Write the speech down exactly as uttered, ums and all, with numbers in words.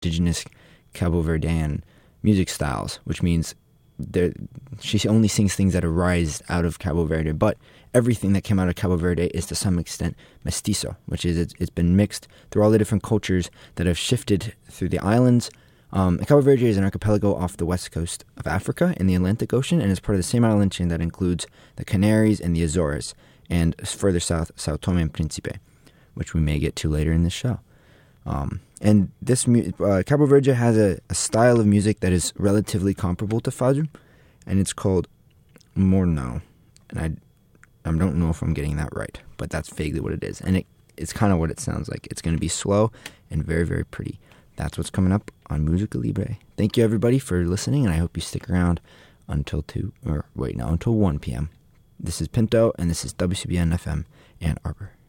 indigenous Cabo Verdean music styles, which means there, she only sings things that arise out of Cabo Verde, but everything that came out of Cabo Verde is to some extent mestizo, which is it's, it's been mixed through all the different cultures that have shifted through the islands. Um, Cabo Verde is an archipelago off the west coast of Africa in the Atlantic Ocean, and is part of the same island chain that includes the Canaries and the Azores, and further south, Sao Tome and Principe, which we may get to later in this show. Um, and this uh, Cabo Verde has a, a style of music that is relatively comparable to Fado, and it's called Mornao. And I, I don't know if I'm getting that right, but that's vaguely what it is. And it, it's kind of what it sounds like. It's going to be slow and very, very pretty. That's what's coming up on Musica Libre. Thank you, everybody, for listening, and I hope you stick around until two, or wait, no, until one p.m. This is Pinto, and this is W C B N F M Ann Arbor.